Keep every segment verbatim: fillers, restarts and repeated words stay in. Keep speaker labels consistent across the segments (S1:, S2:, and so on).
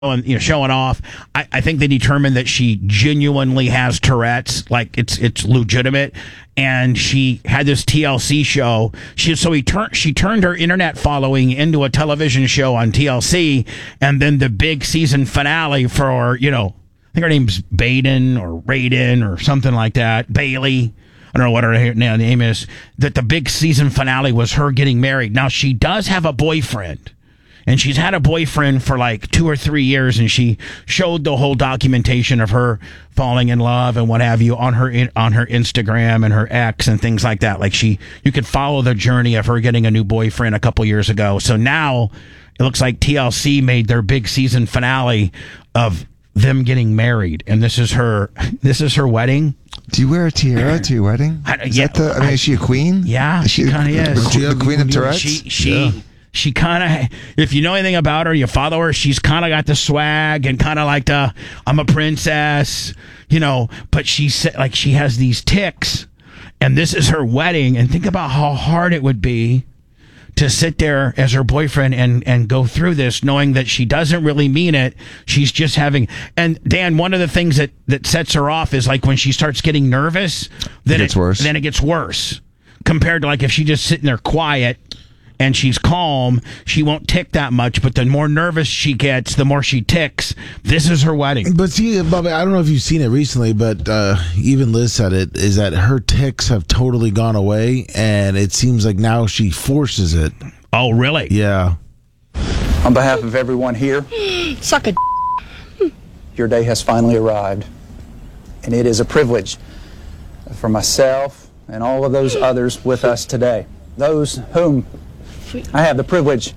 S1: and you know showing off. I, I think they determined that she genuinely has Tourette's, like it's it's legitimate. And she had this T L C show. She so he turned she turned her internet following into a television show on T L C, and then the big season finale for you know I think her name's Baden or Raiden or something like that. Bailey. I don't know what her name is. That the big season finale was her getting married. Now she does have a boyfriend. And she's had a boyfriend for like two or three years, and she showed the whole documentation of her falling in love and what have you on her on her Instagram and her ex and things like that. Like she, you could follow the journey of her getting a new boyfriend a couple years ago. So now it looks like T L C made their big season finale of them getting married, and this is her. This is her wedding.
S2: Do you wear a tiara to your wedding?
S1: I,
S2: is
S1: yeah,
S2: that the, I mean,
S1: I,
S2: is she a queen?
S1: Yeah,
S2: is
S1: she, she kind of is.
S2: The, the, the queen of Tourette's.
S1: She she.
S2: Yeah.
S1: She kind of, if you know anything about her, you follow her, she's kind of got the swag and kind of like the, I'm a princess, you know, but she's like, she has these tics, and this is her wedding, and think about how hard it would be to sit there as her boyfriend and, and go through this, knowing that she doesn't really mean it. She's just having, and Dan, one of the things that, that sets her off is like when she starts getting nervous, then
S2: it gets
S1: it,
S2: worse.
S1: Then it gets worse compared to like if she just sitting there quiet and she's calm, she won't tick that much. But the more nervous she gets, the more she ticks. This is her wedding.
S3: But see, Bubba, I don't know if you've seen it recently, but uh, even Liz said it, is that her ticks have totally gone away, and it seems like now she forces it.
S1: Oh, really?
S3: Yeah.
S4: On behalf of everyone here,
S5: suck a d-
S4: your day has finally arrived. And it is a privilege for myself and all of those others with us today. Those whom I have the privilege.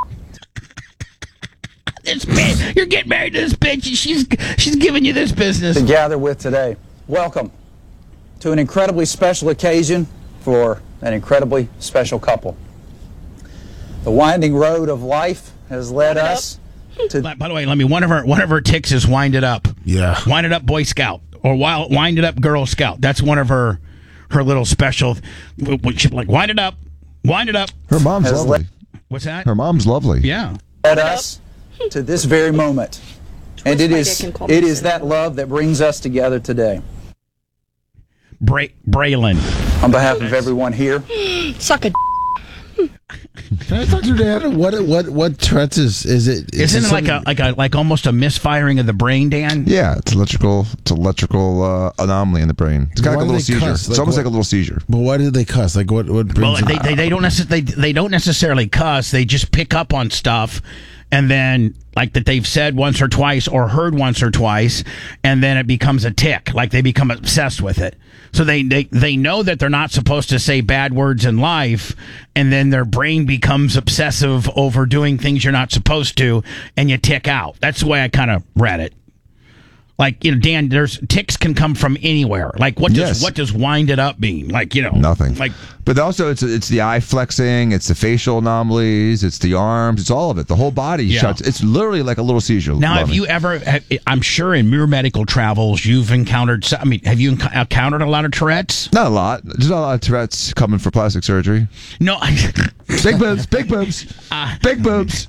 S1: This bitch, you're getting married to this bitch, and she's she's giving you this business
S4: To gather with today. Welcome to an incredibly special occasion for an incredibly special couple. The winding road of life has led us to.
S1: By the way, let me. One of her one of her ticks is wind it up.
S3: Yeah,
S1: wind it up, Boy Scout, or wild, wind it up, Girl Scout. That's one of her her little special. Like wind it up. Wind it up.
S2: Her mom's lovely.
S4: Led,
S1: What's that?
S2: Her mom's lovely.
S1: Yeah.
S4: Led us to this very moment. And it is it is that love that brings us together today.
S1: Bra- Braylon.
S4: On behalf of everyone here.
S5: Suck a d-
S3: Can I talk to Dad? What what what Tourette's is? Is it? Is
S1: Isn't
S3: it
S1: it like a like a like almost a misfiring of the brain, Dan?
S2: Yeah, it's electrical. It's electrical uh, anomaly in the brain. It's kind of like a little seizure.
S3: Cuss?
S2: It's
S3: like
S2: almost
S3: what?
S2: like a little seizure.
S3: But why did they cuss? Like what? What brings?
S1: Well, they, they they don't necessarily they, they don't necessarily cuss. They just pick up on stuff, and then like that they've said once or twice or heard once or twice, and then it becomes a tick. Like they become obsessed with it. So they, they, they know that they're not supposed to say bad words in life, and then their brain becomes obsessive over doing things you're not supposed to, and you tick out. That's the way I kind of read it. Like, you know, Dan, there's ticks can come from anywhere. Like, what does
S2: Yes.
S1: what does wind it up mean? Like, you know,
S2: Nothing.
S1: Like,
S2: but also it's it's the eye flexing, it's the facial anomalies, it's the arms, it's all of it. The whole body
S1: Yeah.
S2: shuts. It's literally like a little seizure.
S1: now, have
S2: Loving.
S1: you ever? Have, I'm sure in your medical travels, you've encountered. I mean, have you enc- encountered a lot of Tourette's?
S2: Not a lot. There's not a lot of Tourette's coming for plastic surgery.
S1: No.
S2: Big boobs, big boobs,
S1: Uh,
S2: big boobs.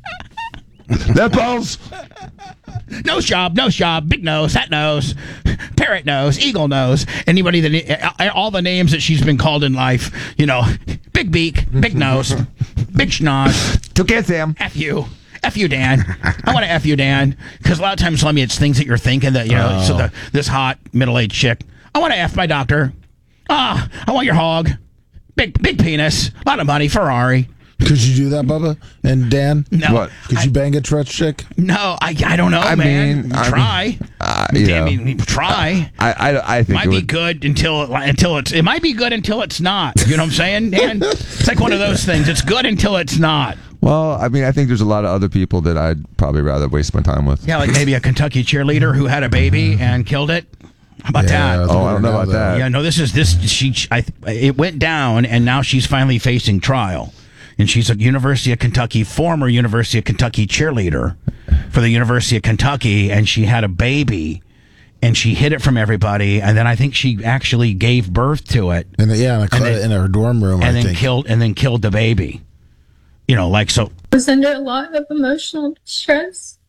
S2: Nipples.
S1: Nose job, nose job, big nose, fat nose, parrot nose, eagle nose. Anybody that all the names that she's been called in life, you know, big beak, big nose, big schnoz.
S2: Toucan Sam.
S1: F you. F you, Dan. I want to F you, Dan. Because a lot of times, let me, it's things that you're thinking that, you know,
S3: Oh.
S1: so the, this hot middle-aged chick. I want to F my doctor. Ah, I want your hog. Big, big penis. A lot of money. Ferrari.
S3: Could you do that, Bubba and Dan?
S1: No.
S2: What?
S3: Could you bang a Tourette's chick?
S1: No, I, I don't know,
S2: I
S1: man.
S2: mean, I
S1: try.
S2: mean, uh, you
S1: Damn,
S2: know.
S1: I mean, try.
S2: I I, I think
S1: Might
S2: it
S1: be
S2: would,
S1: good until it, until it's. It might be good until it's not. You know what I'm saying, Dan? It's like one of those things. It's good until it's not.
S2: Well, I mean, I think there's a lot of other people that I'd probably rather waste my time with.
S1: Yeah, like maybe a Kentucky cheerleader who had a baby and killed it. How about
S3: Yeah,
S1: that?
S2: Oh, I don't know about that.
S1: Yeah, no. This is this. She. I. It went down, and now she's finally facing trial. And she's a University of Kentucky, former University of Kentucky cheerleader for the University of Kentucky, and she had a baby, and she hid it from everybody, and then I think she actually gave birth to it,
S3: And yeah, in, a,
S1: And then-
S3: in her dorm room,
S1: and
S3: I
S1: then
S3: think.
S1: killed, and then killed the baby. You know, like so.
S6: I was under a lot of emotional distress.